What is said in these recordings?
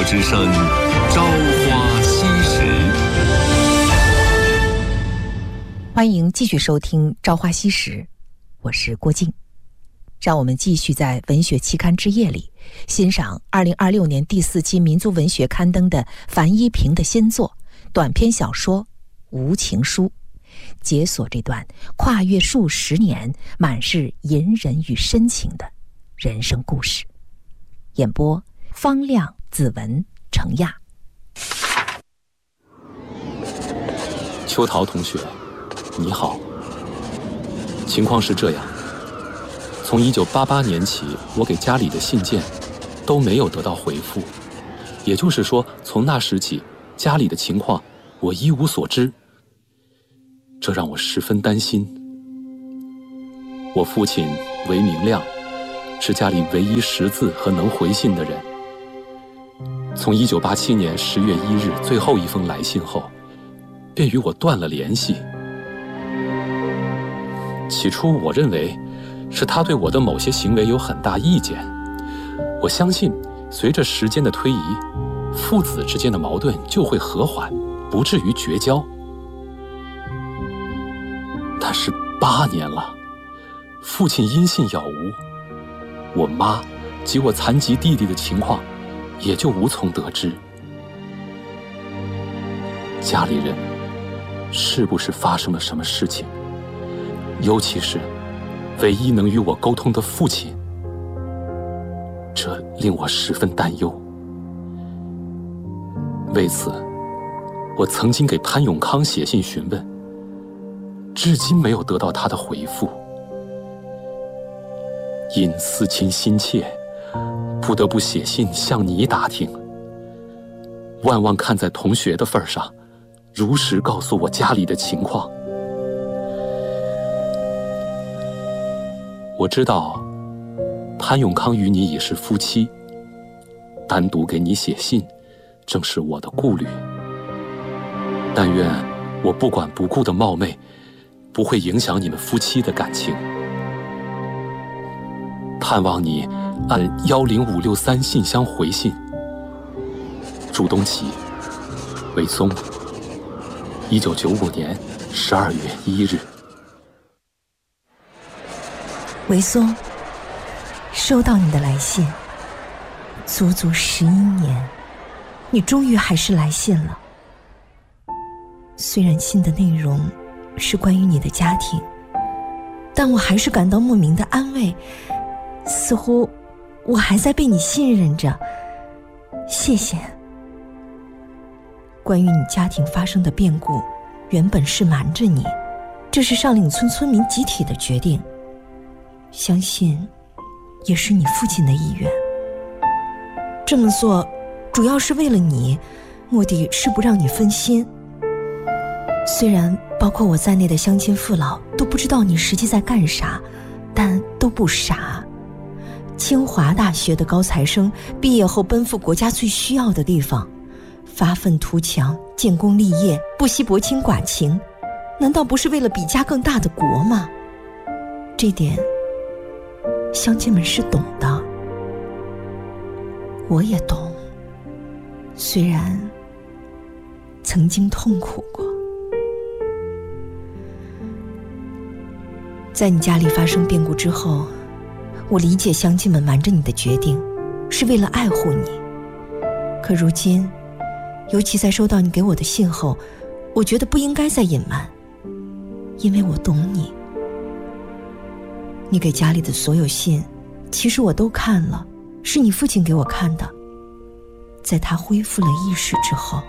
之声朝花夕拾， 欢迎继续收听《朝花夕拾》，我是郭静。让我们继续在文学期刊之夜里欣赏2026年第4期民族文学刊登的樊一平的新作短篇小说《无情书》，解锁这段跨越数十年、满是隐忍与深情的人生故事。演播：方亮、子文、程亚。 秋桃同学，你好。情况是这样，从1988年起，我给家里的信件都没有得到回复，也就是说，从那时起，家里的情况我一无所知，这让我十分担心。我父亲韦明亮是家里唯一识字和能回信的人。从1987年10月1日最后一封来信后，便与我断了联系。起初我认为是他对我的某些行为有很大意见，我相信随着时间的推移，父子之间的矛盾就会和缓，不至于绝交。但是8年了，父亲音信杳无，我妈及我残疾弟弟的情况也就无从得知。家里人是不是发生了什么事情？尤其是唯一能与我沟通的父亲，这令我十分担忧。为此，我曾经给潘永康写信询问，至今没有得到他的回复。因思亲心切，不得不写信向你打听。万望看在同学的份上，如实告诉我家里的情况。我知道潘永康与你已是夫妻，单独给你写信正是我的顾虑。但愿我不管不顾的冒昧不会影响你们夫妻的感情。盼望你按10563信箱回信。朱东奇，韦松，1995年12月1日。 韦松，收到你的来信，足足11年，你终于还是来信了。虽然信的内容是关于你的家庭，但我还是感到莫名的安慰，似乎我还在被你信任着。谢谢。关于你家庭发生的变故，原本是瞒着你，这是上岭村村民集体的决定，相信也是你父亲的意愿。这么做主要是为了你，目的是不让你分心。虽然包括我在内的乡亲父老都不知道你实际在干啥，但都不傻。清华大学的高材生毕业后奔赴国家最需要的地方，发愤图强，建功立业，不惜薄情寡情，难道不是为了比家更大的国吗？这点乡亲们是懂的，我也懂，虽然曾经痛苦过。在你家里发生变故之后，我理解乡亲们瞒着你的决定是为了爱护你，可如今尤其在收到你给我的信后，我觉得不应该再隐瞒，因为我懂你。你给家里的所有信其实我都看了，是你父亲给我看的，在他恢复了意识之后。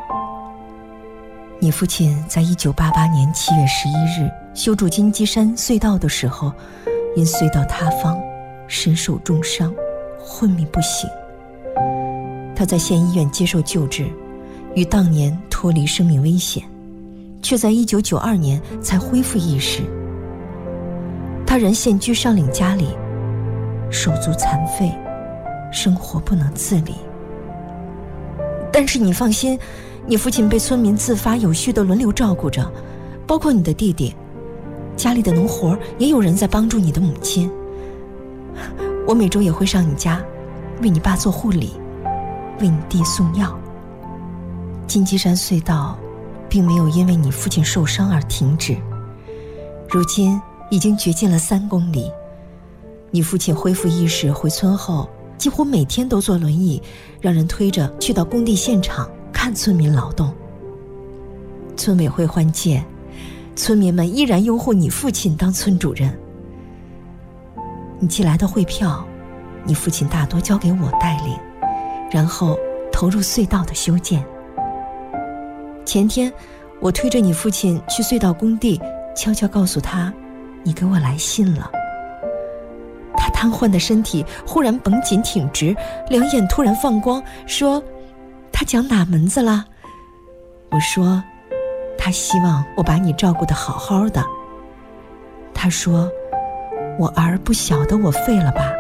你父亲在1988年7月11日修筑金鸡山隧道的时候，因隧道塌方身受重伤，昏迷不醒。他在县医院接受救治，于当年脱离生命危险，却在1992年才恢复意识。他仍现居上岭家里，手足残废，生活不能自理。但是你放心，你父亲被村民自发有序地轮流照顾着，包括你的弟弟，家里的农活也有人在帮助你的母亲。我每周也会上你家为你爸做护理， 为你弟送药。金鸡山隧道并没有因为你父亲受伤而停止，如今已经掘进了3公里。你父亲恢复意识回村后，几乎每天都坐轮椅，让人推着去到工地现场看村民劳动。村委会换届，村民们依然拥护你父亲当村主任。你寄来的汇票，你父亲大多交给我带领，然后投入隧道的修建。前天我推着你父亲去隧道工地，悄悄告诉他你给我来信了。他瘫痪的身体忽然绷紧挺直，两眼突然放光，说他讲哪门子了？我说他希望我把你照顾得好好的。他说我儿不晓得我废了吧？